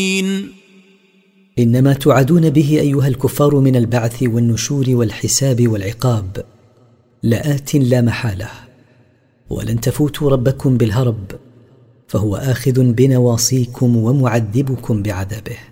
إنما توعدون به أيها الكفار من البعث والنشور والحساب والعقاب لآت لا محالة، ولن تفوتوا ربكم بالهرب، فهو آخذ بنواصيكم ومعذبكم بعذابه.